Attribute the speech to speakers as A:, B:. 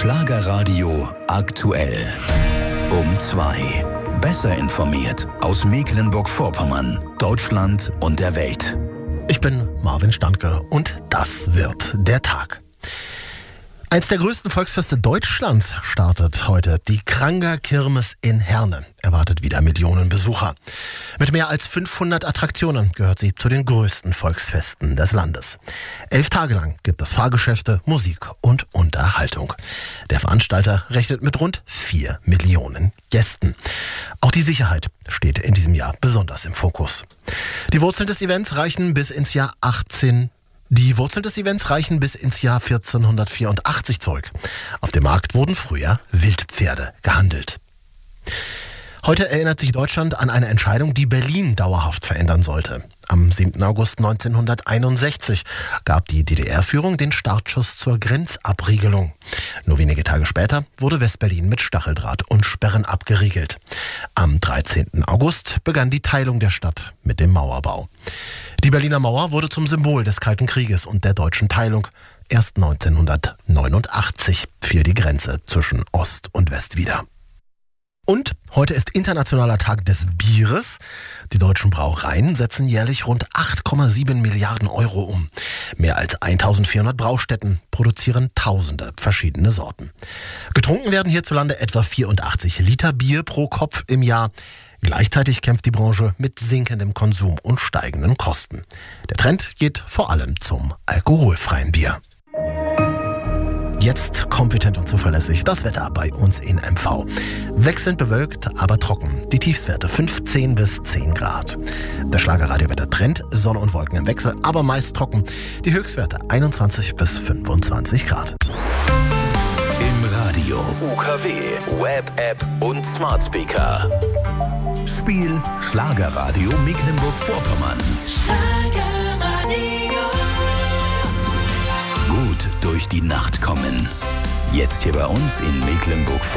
A: Schlagerradio aktuell. Um 2. Besser informiert aus Mecklenburg-Vorpommern, Deutschland und der Welt.
B: Ich bin Marvin Standke und das wird der Tag. Eins der größten Volksfeste Deutschlands startet heute. Die Kranger Kirmes in Herne erwartet wieder Millionen Besucher. Mit mehr als 500 Attraktionen gehört sie zu den größten Volksfesten des Landes. 11 Tage lang gibt es Fahrgeschäfte, Musik und Unterhaltung. Der Veranstalter rechnet mit rund 4 Millionen Gästen. Auch die Sicherheit steht in diesem Jahr besonders im Fokus. Die Wurzeln des Events reichen bis ins Jahr 1484 zurück. Auf dem Markt wurden früher Wildpferde gehandelt. Heute erinnert sich Deutschland an eine Entscheidung, die Berlin dauerhaft verändern sollte. Am 7. August 1961 gab die DDR-Führung den Startschuss zur Grenzabriegelung. Nur wenige Tage später wurde West-Berlin mit Stacheldraht und Sperren abgeriegelt. Am 13. August begann die Teilung der Stadt mit dem Mauerbau. Die Berliner Mauer wurde zum Symbol des Kalten Krieges und der deutschen Teilung. Erst 1989 fiel die Grenze zwischen Ost und West wieder. Und heute ist Internationaler Tag des Bieres. Die deutschen Brauereien setzen jährlich rund 8,7 Milliarden Euro um. Mehr als 1400 Braustätten produzieren tausende verschiedene Sorten. Getrunken werden hierzulande etwa 84 Liter Bier pro Kopf im Jahr. Gleichzeitig kämpft die Branche mit sinkendem Konsum und steigenden Kosten. Der Trend geht vor allem zum alkoholfreien Bier. Jetzt kompetent und zuverlässig das Wetter bei uns in MV. Wechselnd bewölkt, aber trocken. Die Tiefstwerte 15 bis 10 Grad. Der Schlagerradio-Wetter-Trend, Sonne und Wolken im Wechsel, aber meist trocken. Die Höchstwerte 21 bis 25 Grad.
A: Im Radio, UKW, Web-App und Smart Speaker. Spiel Schlagerradio Mecklenburg-Vorpommern. Gut durch die Nacht kommen. Jetzt hier bei uns in Mecklenburg-Vorpommern.